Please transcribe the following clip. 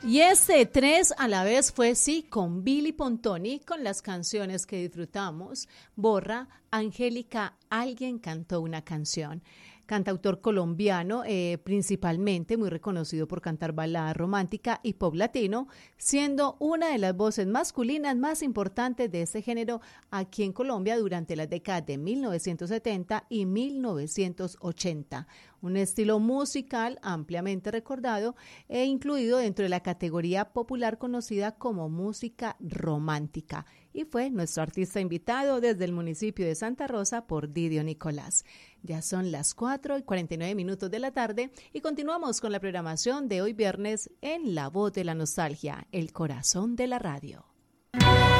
Y este 3 a la vez fue sí con Billy Pontoni, con las canciones que disfrutamos. Borra, Angélica, alguien cantó una canción. Cantautor colombiano, principalmente muy reconocido por cantar balada romántica y pop latino, siendo una de las voces masculinas más importantes de este género aquí en Colombia durante las décadas de 1970 y 1980. Un estilo musical ampliamente recordado e incluido dentro de la categoría popular conocida como música romántica. Y fue nuestro artista invitado desde el municipio de Santa Rosa por Didio Nicolás. Ya son las 4:49 de la tarde y continuamos con la programación de hoy viernes en La Voz de la Nostalgia, el corazón de la radio.